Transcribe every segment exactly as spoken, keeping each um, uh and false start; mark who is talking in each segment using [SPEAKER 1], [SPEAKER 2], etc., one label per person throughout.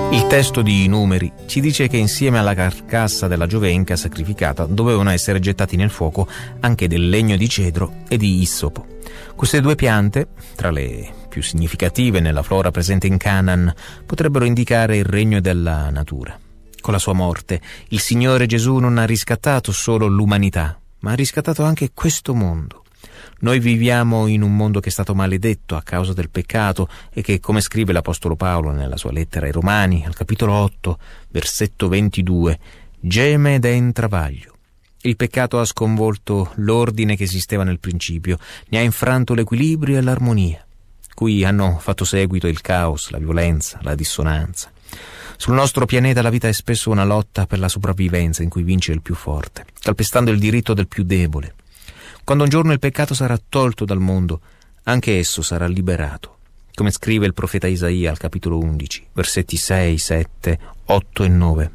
[SPEAKER 1] Il testo di Numeri ci dice che insieme alla carcassa della giovenca sacrificata dovevano essere gettati nel fuoco anche del legno di cedro e di issopo. Queste due piante, tra le più significative nella flora presente in Canaan, potrebbero indicare il regno della natura. Con la sua morte, il Signore Gesù non ha riscattato solo l'umanità, ma ha riscattato anche questo mondo. Noi viviamo in un mondo che è stato maledetto a causa del peccato e che, come scrive l'Apostolo Paolo nella sua lettera ai Romani, al capitolo otto, versetto ventidue, geme ed è in travaglio. Il peccato ha sconvolto l'ordine che esisteva nel principio, ne ha infranto l'equilibrio e l'armonia, cui hanno fatto seguito il caos, la violenza, la dissonanza. Sul nostro pianeta la vita è spesso una lotta per la sopravvivenza in cui vince il più forte, calpestando il diritto del più debole. Quando un giorno il peccato sarà tolto dal mondo, anche esso sarà liberato, come scrive il profeta Isaia al capitolo undici, versetti sei, sette, otto e nove.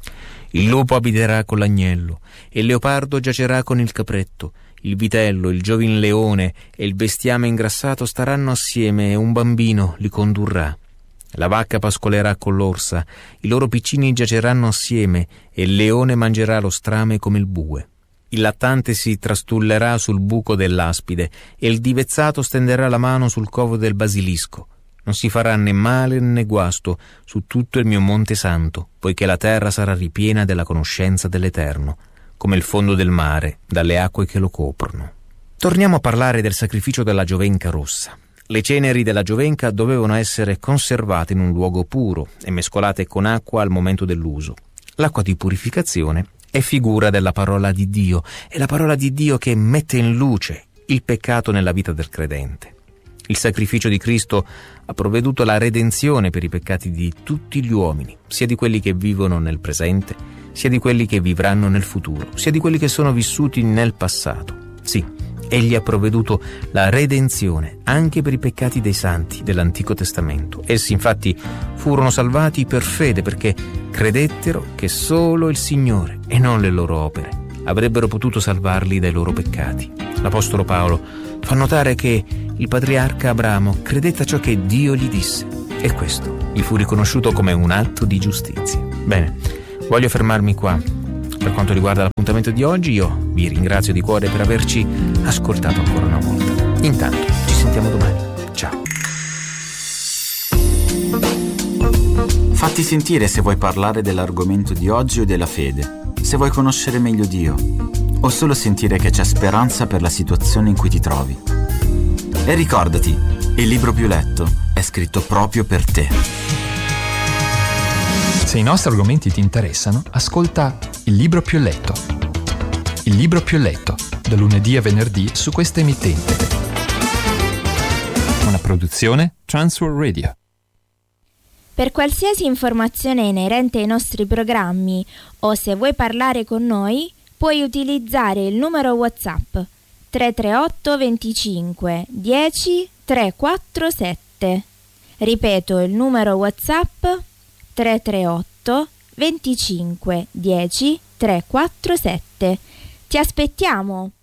[SPEAKER 1] Il lupo abiterà con l'agnello, e il leopardo giacerà con il capretto, il vitello, il giovin leone e il bestiame ingrassato staranno assieme e un bambino li condurrà. La vacca pascolerà con l'orsa, i loro piccini giaceranno assieme e il leone mangerà lo strame come il bue. Il lattante si trastullerà sul buco dell'aspide e il divezzato stenderà la mano sul covo del basilisco. Non si farà né male né guasto su tutto il mio monte santo, poiché la terra sarà ripiena della conoscenza dell'Eterno, come il fondo del mare, dalle acque che lo coprono. Torniamo a parlare del sacrificio della giovenca rossa. Le ceneri della giovenca dovevano essere conservate in un luogo puro e mescolate con acqua al momento dell'uso. L'acqua di purificazione è figura della parola di Dio, è la parola di Dio che mette in luce il peccato nella vita del credente. Il sacrificio di Cristo ha provveduto la redenzione per i peccati di tutti gli uomini, sia di quelli che vivono nel presente, sia di quelli che vivranno nel futuro, sia di quelli che sono vissuti nel passato. Sì, Egli ha provveduto la redenzione anche per i peccati dei santi dell'Antico Testamento. Essi infatti furono salvati per fede perché credettero che solo il Signore e non le loro opere avrebbero potuto salvarli dai loro peccati. L'Apostolo Paolo fa notare che il patriarca Abramo credette a ciò che Dio gli disse e questo gli fu riconosciuto come un atto di giustizia. Bene, voglio fermarmi qua. Per quanto riguarda l'appuntamento di oggi, io vi ringrazio di cuore per averci ascoltato ancora una volta. Intanto, ci sentiamo domani. Ciao.
[SPEAKER 2] Fatti sentire se vuoi parlare dell'argomento di oggi o della fede, se vuoi conoscere meglio Dio, o solo sentire che c'è speranza per la situazione in cui ti trovi. E ricordati, il libro più letto è scritto proprio per te.
[SPEAKER 3] Se i nostri argomenti ti interessano, ascolta Il libro più letto. Il libro più letto, da lunedì a venerdì su questa emittente. Una produzione Transworld Radio.
[SPEAKER 4] Per qualsiasi informazione inerente ai nostri programmi o se vuoi parlare con noi, puoi utilizzare il numero WhatsApp tre tre otto venticinque dieci trequarantasette. Ripeto il numero WhatsApp tre tre otto venticinque dieci trequarantasette. Ti aspettiamo!